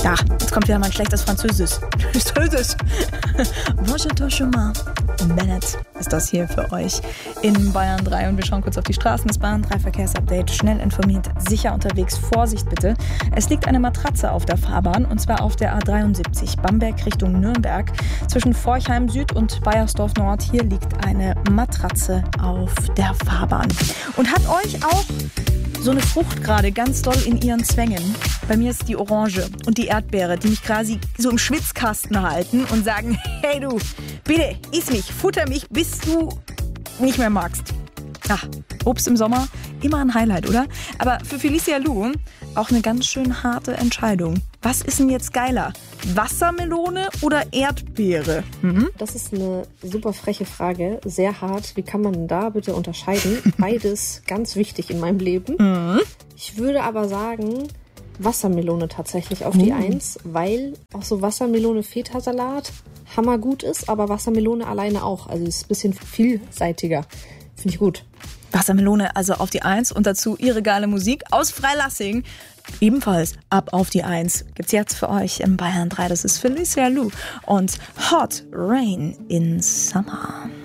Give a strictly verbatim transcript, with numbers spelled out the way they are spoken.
Ja, jetzt kommt wieder mal ein schlechtes Französisch. Französisch. Bonjour, chemin. Bennett ist das hier für euch in Bayern drei. Und wir schauen kurz auf die Straßen. Das Bayern drei Verkehrsupdate. Schnell informiert, sicher unterwegs. Vorsicht bitte. Es liegt eine Matratze auf der Fahrbahn und zwar auf der A dreiundsiebzig. Bamberg Richtung Nürnberg. Zwischen Forchheim Süd und Baiersdorf Nord. Hier liegt eine Matratze auf der Fahrbahn. Und hat euch auch so eine Frucht gerade ganz doll in ihren Zwängen? Bei mir ist die Orange und die Erdbeere, die mich quasi so im Schwitzkasten halten und sagen, hey du, bitte, iss mich, futter mich, bis du nicht mehr magst. Ach, Obst im Sommer, immer ein Highlight, oder? Aber für Felicia Lu auch eine ganz schön harte Entscheidung. Was ist denn jetzt geiler? Wassermelone oder Erdbeere? Mhm. Das ist eine super freche Frage, sehr hart. Wie kann man da bitte unterscheiden? Beides ganz wichtig in meinem Leben. Mhm. Ich würde aber sagen, Wassermelone tatsächlich auf die mhm. Eins, weil auch so Wassermelone-Feta-Salat hammergut ist, aber Wassermelone alleine auch. Also es ist ein bisschen vielseitiger. Finde ich gut. Wassermelone also auf die Eins und dazu ihre geile Musik aus Freilassing. Ebenfalls ab auf die Eins gibt's jetzt für euch in Bayern drei. Das ist Felicia Lu und Hot Rain in Summer.